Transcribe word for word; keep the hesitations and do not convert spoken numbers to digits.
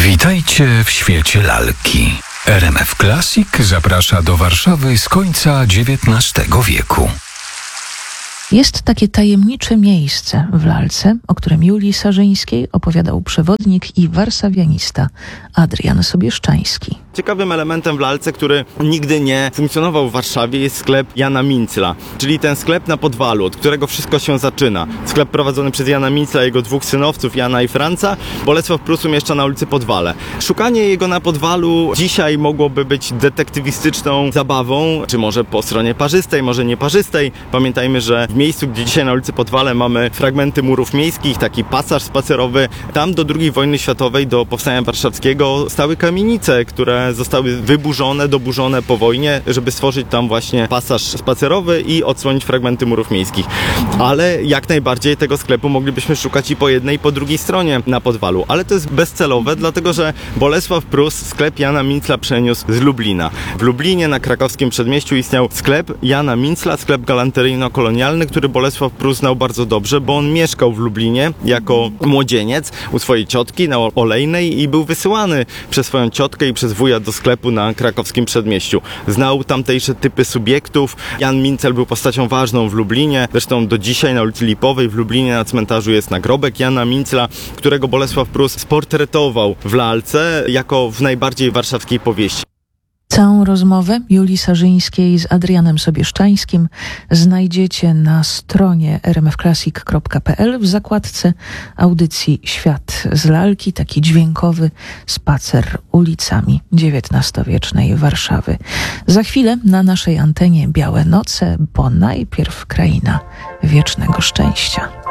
Witajcie w świecie lalki. R M F Classic zaprasza do Warszawy z końca dziewiętnastego wieku. Jest takie tajemnicze miejsce w lalce, o którym Julii Sarzyńskiej opowiadał przewodnik i warszawianista Adrian Sobieszczański. Ciekawym elementem w lalce, który nigdy nie funkcjonował w Warszawie, jest sklep Jana Mincla, czyli ten sklep na Podwalu, od którego wszystko się zaczyna. Sklep prowadzony przez Jana Mincla i jego dwóch synowców, Jana i Franca. Bolesław Prus umieszcza na ulicy Podwale. Szukanie jego na Podwalu dzisiaj mogłoby być detektywistyczną zabawą, czy może po stronie parzystej, może nieparzystej. Pamiętajmy, że w miejscu, gdzie dzisiaj na ulicy Podwale mamy fragmenty murów miejskich, taki pasaż spacerowy, tam do drugiej wojny światowej, do powstania warszawskiego stały kamienice, które zostały wyburzone, doburzone po wojnie, żeby stworzyć tam właśnie pasaż spacerowy i odsłonić fragmenty murów miejskich. Ale jak najbardziej tego sklepu moglibyśmy szukać i po jednej, i po drugiej stronie na Podwalu. Ale to jest bezcelowe, dlatego że Bolesław Prus sklep Jana Mincla przeniósł z Lublina. W Lublinie na krakowskim przedmieściu istniał sklep Jana Mincla, sklep galanteryjno-kolonialny, który Bolesław Prus znał bardzo dobrze, bo on mieszkał w Lublinie jako młodzieniec u swojej ciotki na Olejnej i był wysyłany przez swoją ciotkę i przez wuja do sklepu na krakowskim przedmieściu. Znał tamtejsze typy subiektów. Jan Mincel był postacią ważną w Lublinie. Zresztą do dzisiaj na ulicy Lipowej w Lublinie na cmentarzu jest nagrobek Jana Mincla, którego Bolesław Prus sportretował w lalce jako w najbardziej warszawskiej powieści. Całą rozmowę Julii Sarzyńskiej z Adrianem Sobieszczańskim znajdziecie na stronie r m f classic kropka p l w zakładce audycji Świat z lalki, taki dźwiękowy spacer ulicami dziewiętnastowiecznej Warszawy. Za chwilę na naszej antenie Białe Noce, bo najpierw kraina wiecznego szczęścia.